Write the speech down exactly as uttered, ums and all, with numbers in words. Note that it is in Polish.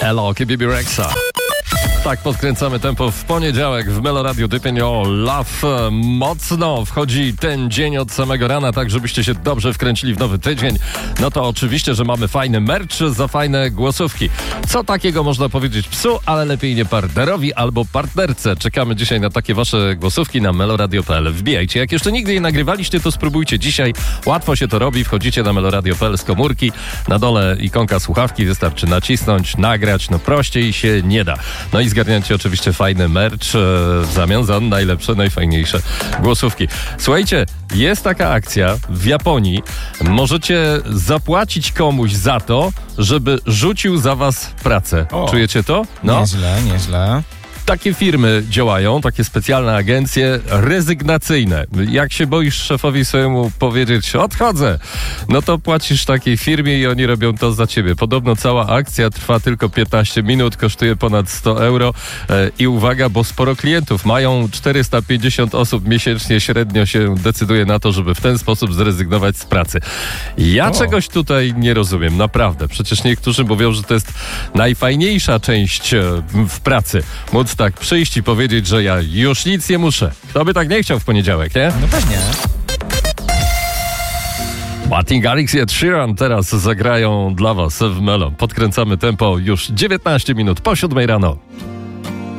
Hello, K B B Rexa. Tak, podkręcamy tempo w poniedziałek w Melo Radio Dypień o Love. Mocno wchodzi ten dzień od samego rana, tak żebyście się dobrze wkręcili w nowy tydzień. No to oczywiście, że mamy fajny merch za fajne głosówki. Co takiego można powiedzieć psu, ale lepiej nie partnerowi albo partnerce. Czekamy dzisiaj na takie wasze głosówki na meloradio kropka p l. Wbijajcie. Jak jeszcze nigdy je nagrywaliście, to spróbujcie dzisiaj. Łatwo się to robi. Wchodzicie na meloradio kropka p l z komórki. Na dole ikonka słuchawki. Wystarczy nacisnąć, nagrać. No prościej się nie da. No i zgarniacie oczywiście fajny merch w zamian za najlepsze, najfajniejsze głosówki. Słuchajcie, jest taka akcja w Japonii. Możecie zapłacić komuś za to, żeby rzucił za was pracę. O, czujecie to? No. Nieźle, nieźle. Takie firmy działają, takie specjalne agencje rezygnacyjne. Jak się boisz szefowi swojemu powiedzieć odchodzę, no to płacisz takiej firmie i oni robią to za ciebie. Podobno cała akcja trwa tylko piętnaście minut, kosztuje ponad sto euro e, i uwaga, bo sporo klientów mają czterysta pięćdziesiąt osób miesięcznie średnio się decyduje na to, żeby w ten sposób zrezygnować z pracy. Ja o. czegoś tutaj nie rozumiem, naprawdę. Przecież niektórzy mówią, że to jest najfajniejsza część e, w pracy. Móc tak przyjść i powiedzieć, że ja już nic nie muszę. Kto by tak nie chciał w poniedziałek, nie? No pewnie. Martin Garrix i Ed Sheeran teraz zagrają dla was w Melo. Podkręcamy tempo już dziewiętnaście minut po siódmej rano.